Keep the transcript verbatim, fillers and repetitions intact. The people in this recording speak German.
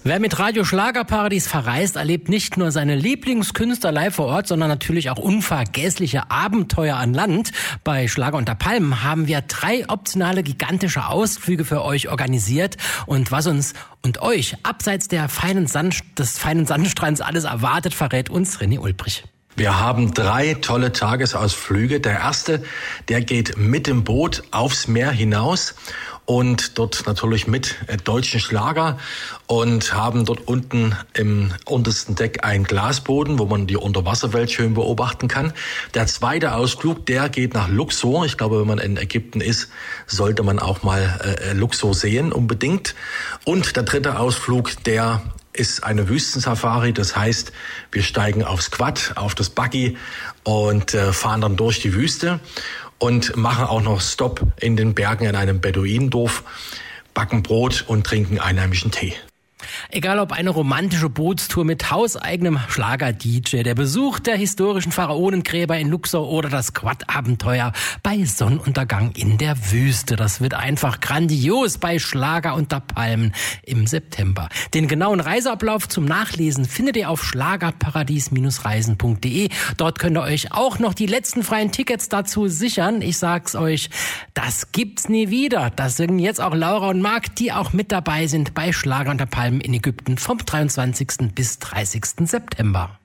Wer mit Radio Schlagerparadies verreist, erlebt nicht nur seine Lieblingskünstler live vor Ort, sondern natürlich auch unvergessliche Abenteuer an Land. Bei Schlager unter Palmen haben wir drei optionale gigantische Ausflüge für euch organisiert. Und was uns und euch abseits der feinen Sand, des feinen Sandstrands alles erwartet, verrät uns René Ulbrich. Wir haben drei tolle Tagesausflüge. Der erste, der geht mit dem Boot aufs Meer hinaus und dort natürlich mit deutschen Schlager und haben dort unten im untersten Deck einen Glasboden, wo man die Unterwasserwelt schön beobachten kann. Der zweite Ausflug, der geht nach Luxor. Ich glaube, wenn man in Ägypten ist, sollte man auch mal äh, Luxor sehen, unbedingt. Und der dritte Ausflug, der ist eine Wüstensafari, das heißt, wir steigen aufs Quad, auf das Buggy und äh, fahren dann durch die Wüste und machen auch noch Stopp in den Bergen in einem Beduinendorf, backen Brot und trinken einheimischen Tee. Egal ob eine romantische Bootstour mit hauseigenem Schlager-D J, der Besuch der historischen Pharaonengräber in Luxor oder das Quad-Abenteuer bei Sonnenuntergang in der Wüste. Das wird einfach grandios bei Schlager unter Palmen im September. Den genauen Reiseablauf zum Nachlesen findet ihr auf schlagerparadies Reisen punkt de. Dort könnt ihr euch auch noch die letzten freien Tickets dazu sichern. Ich sag's euch, das gibt's nie wieder. Das sind jetzt auch Laura und Marc, die auch mit dabei sind bei Schlager unter Palmen in Ägypten vom dreiundzwanzigsten bis dreißigsten September.